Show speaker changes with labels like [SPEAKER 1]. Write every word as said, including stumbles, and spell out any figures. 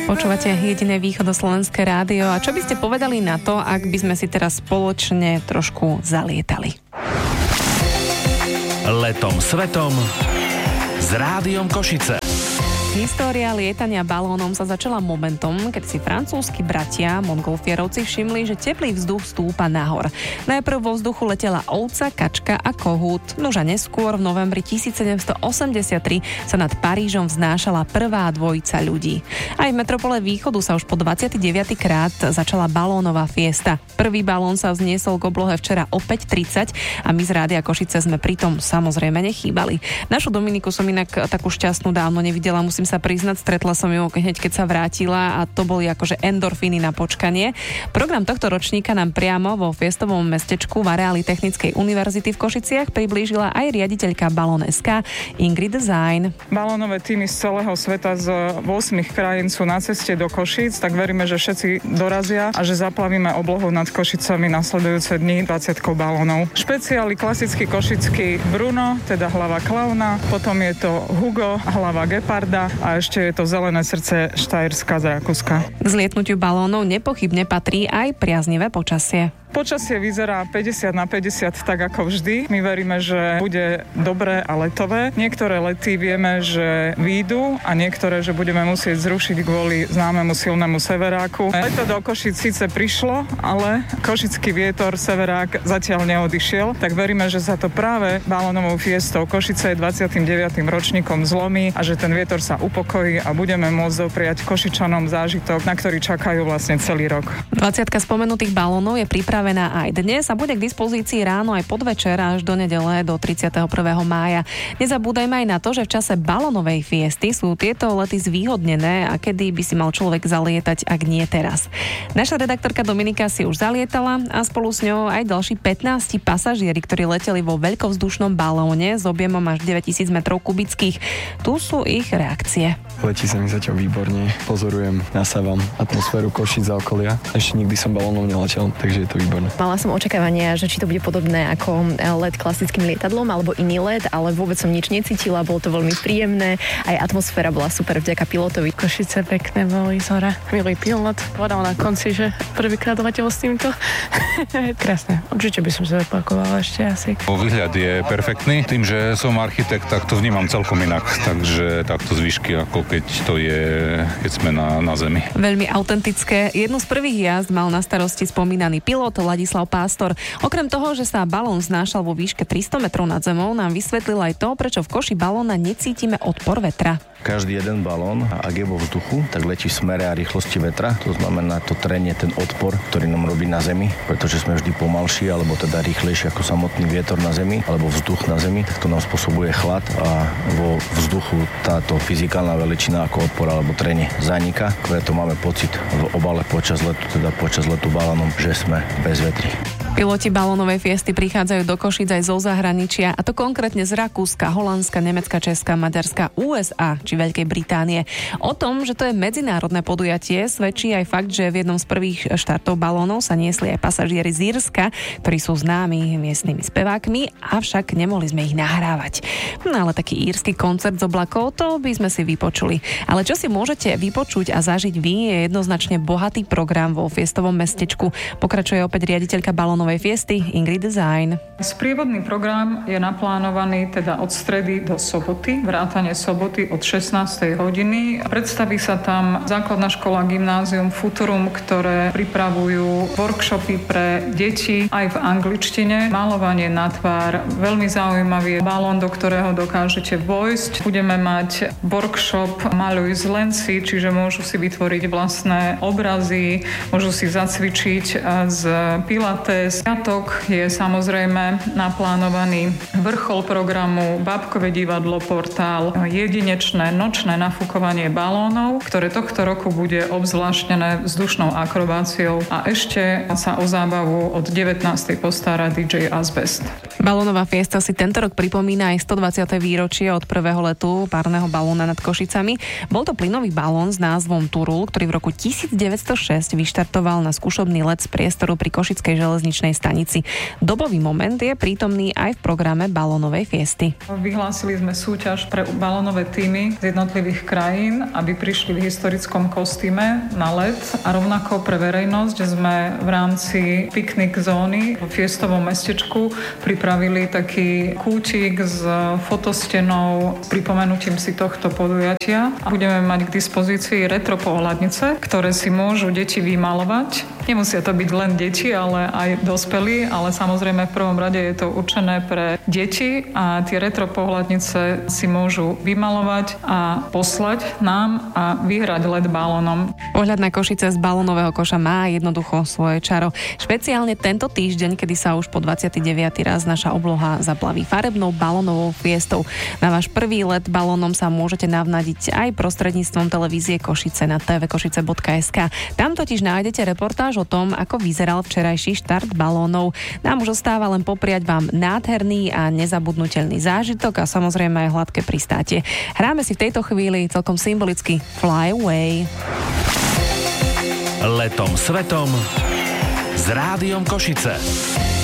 [SPEAKER 1] Počúvate jediné východoslovenské rádio. A čo by ste povedali na to, ak by sme si teraz spoločne trošku zalietali?
[SPEAKER 2] Letom svetom s Rádiom Košice.
[SPEAKER 1] História lietania balónom sa začala momentom, keď si francúzski bratia Montgolfierovci všimli, že teplý vzduch stúpa nahor. Najprv vo vzduchu letela ovca, kačka a kohút. Nož a neskôr v novembri tisícsedemstoosemdesiattri sa nad Parížom vznášala prvá dvojica ľudí. Aj v metropole východu sa už po dvadsiaty deviaty krát začala balónová fiesta. Prvý balón sa vzniesol k oblohe včera o päť tridsať a my z Rádia Košice sme pritom samozrejme nechýbali. Našu Dominiku som inak takú šťastnú dávno nevidela, musím sa priznať, stretla som ju hneď, keď sa vrátila a to boli akože endorfíny na počkanie. Program tohto ročníka nám priamo vo fiestovom mestečku v areáli Technickej univerzity v Košiciach priblížila aj riaditeľka Balón bodka es ká Ingrid Design.
[SPEAKER 3] Balónové týmy z celého sveta z ôsmich krajín sú na ceste do Košíc, tak veríme, že všetci dorazia a že zaplavíme oblohu nad Košicami nasledujúce dni dvadsiatkou balónov. Špeciály klasický košický Bruno, teda hlava klauna, potom je to Hugo, hlava geparda a ešte je to zelené srdce Štajerska z Rakúska.
[SPEAKER 1] K zlietnutiu balónov nepochybne patrí aj priaznivé počasie.
[SPEAKER 3] Počasie vyzerá päťdesiat na päťdesiat, tak ako vždy. My veríme, že bude dobré a letové. Niektoré lety vieme, že výjdu a niektoré, že budeme musieť zrušiť kvôli známemu silnému severáku. Leto do Košic síce prišlo, ale košický vietor severák zatiaľ neodišiel, tak veríme, že sa to práve balónovou fiestou Košice dvadsiatym deviatym ročníkom zlomí a že ten vietor sa upokojí a budeme môcť dopriať Košičanom zážitok, na ktorý čakajú vlastne celý rok.
[SPEAKER 1] dvadsiatka spomenutých balónov je pripravená aj dnes a bude k dispozícii ráno aj podvečer až do nedele do tridsiateho prvého mája. Nezabúdajme aj na to, že v čase balónovej fiesty sú tieto lety zvýhodnené a kedy by si mal človek zalietať, ak nie teraz. Naša redaktorka Dominika si už zalietala a spolu s ňou aj ďalší pätnásť pasažieri, ktorí leteli vo veľkovzdušnom balóne s objemom až deväťtisíc metrov kubických. Tu sú ich reakcie.
[SPEAKER 4] Letí sa mi zatiaľ výborne. Pozorujem, nasávam atmosféru Košíc za okolia. Ešte nikdy som balónom neletel, takže je to výborné.
[SPEAKER 5] Mala som očakávania, že či to bude podobné ako let klasickým lietadlom alebo iný let, ale vôbec som nič necítila, bolo to veľmi príjemné. Aj atmosféra bola super vďaka pilotovi.
[SPEAKER 6] Košice pekné boli, zhora. Milý pilot povedal na konci, že prvýkrát letel s týmto. Krásne. Určite by som sa opakovala ešte asi.
[SPEAKER 7] Výhľad je perfektný. Tým, že som architekt, tak to vnímam celkom inak. Takže takto zvyšky, ako keď to je, keď sme na, na zemi.
[SPEAKER 1] Veľmi autentické. Jednu z prvých jazd mal na starosti spomínaný pilot Ladislav Pástor. Okrem toho, že sa balón znášal vo výške tristo metrov nad zemou, nám vysvetlil aj to, prečo v koši balóna necítime odpor vetra.
[SPEAKER 8] Každý jeden balón, ak je vo vzduchu, tak letí v smere a rýchlosti vetra. To znamená to trenie, ten odpor, ktorý nám robí na zemi, pretože sme vždy pomalší, alebo teda rýchlejší ako samotný vietor na zemi, alebo vzduch na zemi, tak to nám spôsobuje chlad a vo vzduchu táto fyzikálna veličina ako odpor alebo trenie zaniká. Preto máme pocit v obale počas letu, teda počas letu balónom, že sme bez vetri.
[SPEAKER 1] Piloti balónovej fiesty prichádzajú do Košíc aj zo zahraničia, a to konkrétne z Rakúska, Holandska, Nemecka, Česka, Maďarska, ú es á či Veľkej Británie. O tom, že to je medzinárodné podujatie, svedčí aj fakt, že v jednom z prvých štartov balónov sa niesli aj pasažieri z Írska, ktorí sú známi miestnymi spevákmi, avšak nemohli sme ich nahrávať. No ale taký írsky koncert z oblakov, to by sme si vypočuli. Ale čo si môžete vypočuť a zažiť vy, je jednoznačne bohatý program vo fiestovom mestečku. Pokračuje opäť riaditeľka balónovej fiesty Ingrid Design.
[SPEAKER 3] Sprievodný program je naplánovaný teda od stredy do soboty, vrátane soboty od šestnástej hodiny. Predstaví sa tam základná škola, gymnázium, Futurum, ktoré pripravujú workshopy pre deti aj v angličtine. Malovanie na tvár, veľmi zaujímavý balón, do ktorého dokážete vojsť. Budeme mať workshop Maľuj z Lenci, čiže môžu si vytvoriť vlastné obrazy, môžu si zacvičiť z pilates. Piatok je samozrejme naplánovaný vrchol programu Bábkové divadlo Portál, jedinečné nočné nafúkovanie balónov, ktoré tohto roku bude obzvláštnené vzdušnou akrobáciou, a ešte sa o zábavu od devätnástej postará dý džej Azbest.
[SPEAKER 1] Balónová fiesta si tento rok pripomína aj stodvadsiate výročie od prvého letu párneho balóna nad Košicami. Bol to plynový balón s názvom Turul, ktorý v roku devätnásťstošesť vyštartoval na skúšobný let z priestoru pri Košickej železničnej stanici. Dobový moment je prítomný aj v programe balónovej fiesty.
[SPEAKER 3] Vyhlásili sme súťaž pre balónové týmy z jednotlivých krajín, aby prišli v historickom kostýme na let a rovnako pre verejnosť sme v rámci piknik zóny v Fiestovom mestečku pripravili taký kútik s fotostenou s pripomenutím si tohto podujatia. Budeme mať k dispozícii retro pohľadnice, ktoré si môžu deti vymalovať. Nemusia to byť len deti, ale aj dospelí, ale samozrejme v prvom rade je to určené pre deti a tie retro pohľadnice si môžu vymalovať a poslať nám a vyhrať el é dé balónom.
[SPEAKER 1] Pohľad na Košice z balónového koša má jednoducho svoje čaro. Špeciálne tento týždeň, kedy sa už po dvadsiaty deviaty raz naša obloha zaplaví farebnou balónovou fiestou. Na váš prvý let balónom sa môžete navnadiť aj prostredníctvom televízie Košice na té vé košice bodka es ká. Tam totiž nájdete reportáž o tom, ako vyzeral včerajší štart balónov. Nám už ostáva len popriať vám nádherný a nezabudnutelný zážitok a samozrejme aj hladké pristátie. Hráme si v tejto chvíli celkom symbolicky Fly Away.
[SPEAKER 2] Letom svetom s Rádiom Košice.